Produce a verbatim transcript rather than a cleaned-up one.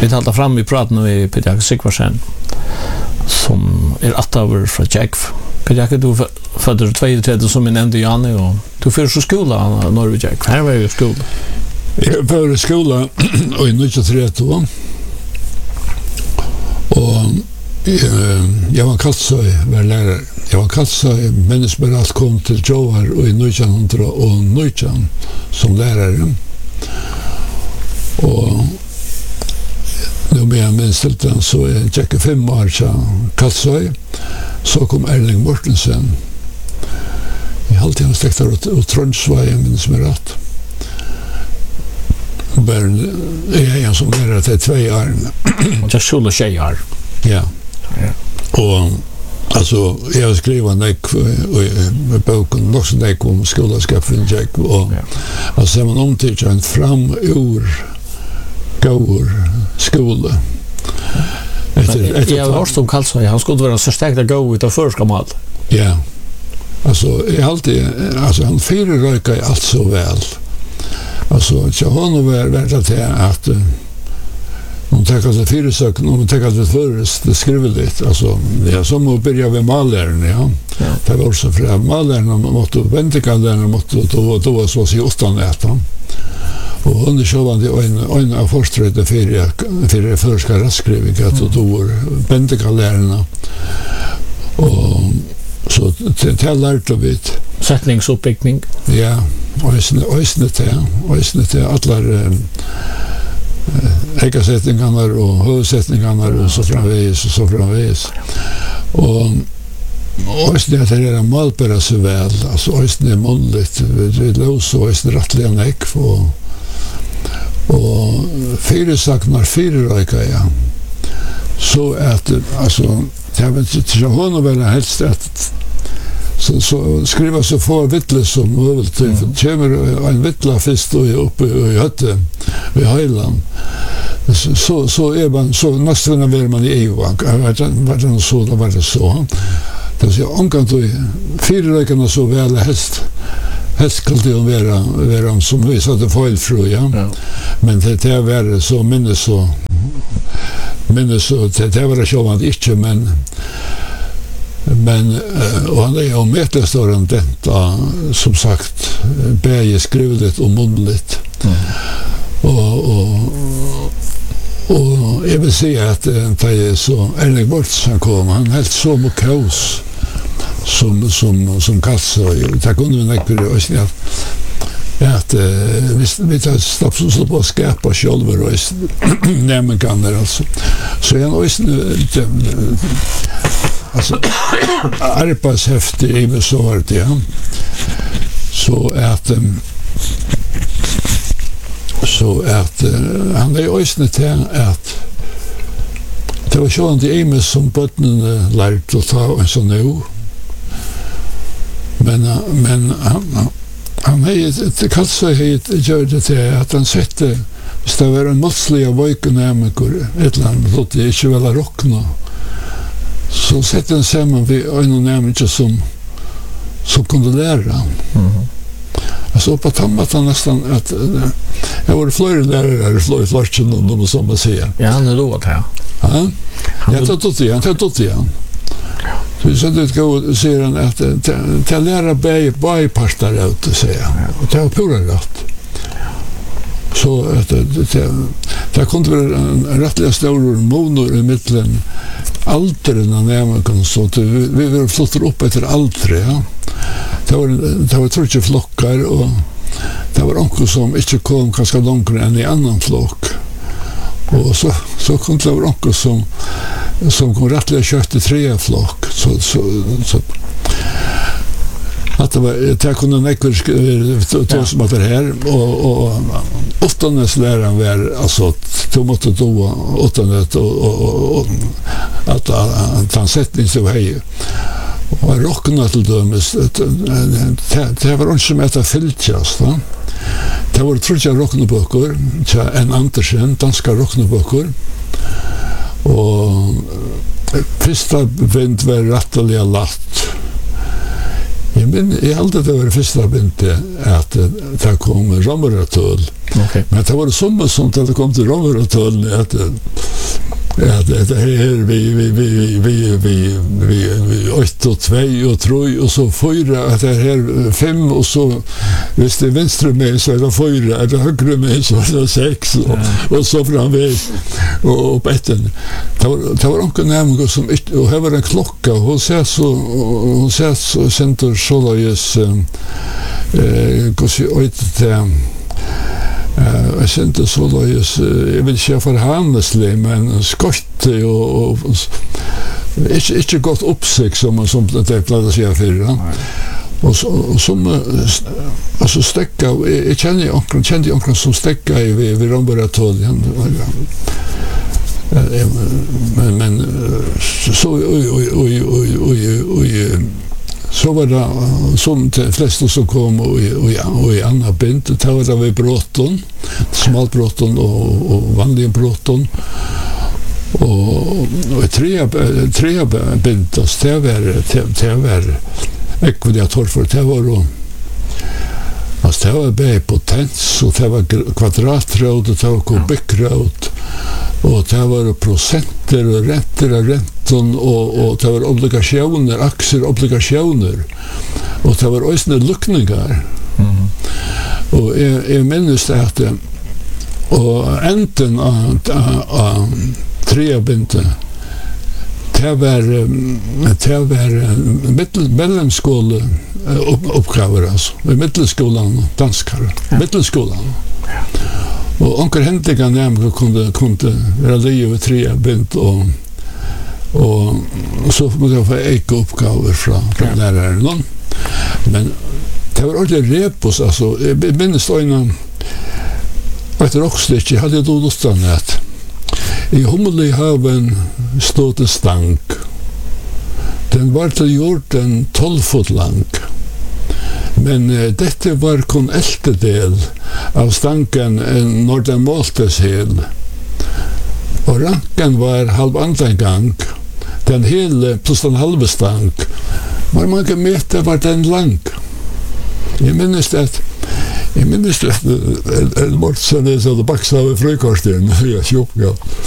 Vi talte fram i praten med Peter Sigvarsen, som er attaver fra Jack. Peter, du föddes tjugotre som en enda Janne, og du fyrir så skola når vi Jack. Her var jo skola. Jeg var i skola i nittitre, og jeg var Kalsøy, var lærer. Jeg var Kalsøy, mens bare alt kom til Joar i nittenhundranitton som lærere. Og nu med jeg minst til den, så jeg tjekke fem år til Kalsøy, så kom Erling Mortensen. Jeg har alltid stekt der og Tronsvei, minns meg rett. Men jeg er en som lærer til tve år. Det er skjul og tjejar. Ja. Og alltså jag har skrivit nek i boken nog så nek om skolaskapen Jack och alltså man omtittar en fram ur går skola. Jag har hört om Karlsson, han skulle vara så starkt att gå ut av förska mal. Ja. Alltså jag alltid alltså han fyra röka allt så väl. Alltså jag har nog varit till att Om tar det fyra saker, om tar det först, det skriver lite. Alltså, det är som att börja med malärarna, ja. ja. Det var också för att malärarna måste, väntekalärarna måste, då, då var så att säga åtta nätta. Och under sjövande en, en av forskare för, för förska rastskrivning, att då var väntekalärarna. Och så det lärde vi. Sättningsuppbyggning. Ja, och ösnet det, ösnet det, alla ägarsättningarna och huvudsättningarna och så framvägs och så framvägs. Och Øysten er det er malbæra så vel, altså Øysten er månligt, vi løs og Øysten rettelig en ekv, og, og fire saknar fire røyka, ja. Så at, altså, jeg vet ikke, til hun og vel helst at så, så skriver så få vittler som mulig til, for det kommer en vittler først oppe i høtte, ved Høyland. Så, så, så er man, så nesten er man i E U-bank, var det så, da var det så. Det vill säga, omkant du fyra rökarna så väl helst helst skulle det vara, vara som vi satte fejlfru, ja. ja. Men det, det var så minnes så minnes så, det, det var sjåvand inte, men men, och han är ju mätestorren detta, som sagt, bäge skrivligt och muntligt. Mm. Och, och Och jag vill säga att det är så Erling Mortensen kom, han helt så mycket kaos som, som, som kassa. Det kunde vi näkta oss att, att vi, vi tar stopp som slår på att skapa själva och nämnkander alltså. Så jag har alltså arbetshäfte i mig så var det, ja. Så att så att uh, han är ösne till att det var så att Emes som botten uh, lärde att ta en sån nu. Men uh, men han han är det kallt så het gör det till att han sätter så var en måttliga vojkenämekor ett land så det är ju väl rockna. Så sätter han samman vid en nämligen som som kunde lära. Mm. Alltså på tammatan nästan att jag var flera lärare flera flashen och de som man säger. Ja, han är då att här. Ja. Jag tar tot igen, tar tot igen. Så vi sätter ett gå säger han att ta lära bäj bypastar ut att säga. Och ta pura rätt. Så att det det kunde vara en rättliga stor monor i mitten alteren av nämligen så att vi vi vill flytta upp efter altre, ja. Det var det var tror jag flockar och det var onkel som inte kom kanske långt än i annan flock. Och så så kom det var onkel som som kom rättliga kött i tre flock så så så att det var det kunde näkver to som att det här och och åttondes läraren var alltså to måste då åttondet och och att han sättning så hej och rockna till dömes det var inte som att det fylltjast va det var tror jag rockneböcker en Andersen danska rockneböcker och första vind var rättliga latt. Jeg, men, jeg hade det var det första bindet att det kom romeratol. Okay. Men det var det som som det kom till romeratol att Ja, det det här vi vi vi vi vi vi vi åtta och två och tre och så fyra att det här fem och så visst det vänstra med så är det fyra eller högra med så är det sex och, ja. Och så framväg och och betten. Det var det var onkel nämligen som och här var en klocka och så så hon så så center Solaris eh kanske åt Uh, jeg kjente så da jeg, jeg vil ikke forhandelslig, men skott og, og ikke, ikke godt oppsikt som, som det pleide å si før. Ja. Og, så, og som altså stekka, jeg, jeg kjenner omkring, kjente omkring som stekka i ved, ved Romboratoljen. Men, men så oi, oi, oi, oi, oi, oi, så var det som de flesta som kom och och och i andra bind det var det vi bråton smalbråton och och vanliga bråton och och tre tre bind oss det var det var ekvidiator för det var då alltså det var be potens och det var kvadratrad och det var kubikrad och det var procenter och räntor och räntor och och det var obligationer, aktier, obligationer. Och det var också luckningar. Mm. Och jag, jag minns det att och enten av, av tre binten det var det var mittel mellanskola uppgifter alltså. I mittelskolan danskar. Ja. Mittelskolan. Ja. Och onkel Hentika nämligen kunde kunde vara det över tre bint och och så måste jag få eka uppgifter från från läraren. Men det var ordentligt repos alltså jag minns då innan att rockstitch hade då stannat. I Hummelí haven stod en stank. Den var till gjort en tolv fot lang. Men uh, dette var kun eltedel av stanken en når den måltes hel. Og ranken var halv andan gang. Den hele plus den halve stank. Var mange meter var den lang. Jeg minnes at jeg minnes at en mort sånn er så det baksa av frøykorsten. Jeg kjøpte